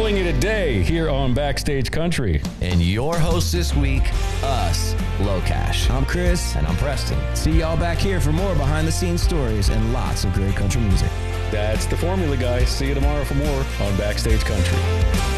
calling it a day here on Backstage Country. And your host this week, us, Locash. I'm Chris. And I'm Preston. See y'all back here for more behind-the-scenes stories and lots of great country music. That's the formula, guys. See you tomorrow for more on Backstage Country.